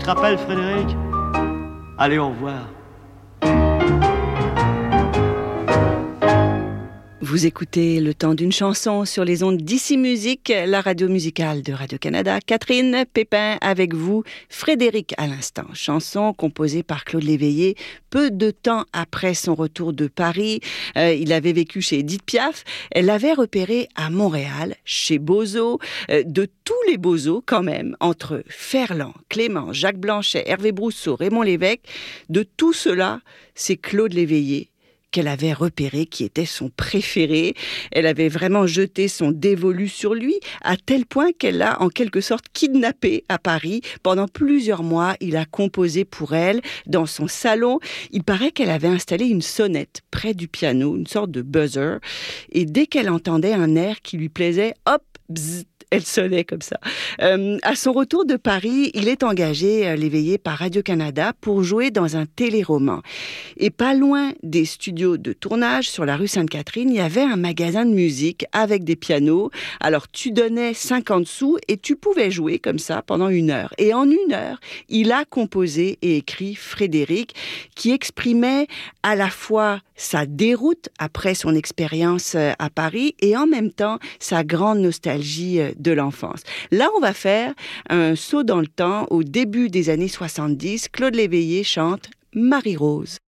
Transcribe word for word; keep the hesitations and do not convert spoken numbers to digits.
te rappelles, Frédéric? Allez, au revoir. Vous écoutez Le Temps d'une chanson sur les ondes d'Ici Musique, la radio musicale de Radio-Canada. Catherine Pépin avec vous, Frédéric à l'instant. Chanson composée par Claude Léveillé peu de temps après son retour de Paris. Euh, il avait vécu chez Édith Piaf. Elle l'avait repéré à Montréal, chez Bozo. Euh, de tous les Bozo quand même, entre Ferland, Clément, Jacques Blanchet, Hervé Brousseau, Raymond Lévesque, de tout cela, c'est Claude Léveillé qu'elle avait repéré, qui était son préféré. Elle avait vraiment jeté son dévolu sur lui, à tel point qu'elle l'a en quelque sorte kidnappé à Paris. Pendant plusieurs mois, il a composé pour elle dans son salon. Il paraît qu'elle avait installé une sonnette près du piano, une sorte de buzzer. Et dès qu'elle entendait un air qui lui plaisait, hop, bzzz, elle sonnait comme ça. Euh, à son retour de Paris, il est engagé, euh, Léveillé, par Radio-Canada pour jouer dans un téléroman. Et pas loin des studios de tournage, sur la rue Sainte-Catherine, il y avait un magasin de musique avec des pianos. Alors, tu donnais cinquante sous et tu pouvais jouer comme ça pendant une heure. Et en une heure, il a composé et écrit Frédéric, qui exprimait à la fois sa déroute après son expérience à Paris et en même temps sa grande nostalgie de l'enfance. Là, on va faire un saut dans le temps au début des années soixante-dix. Claude Léveillé chante Marie-Rose.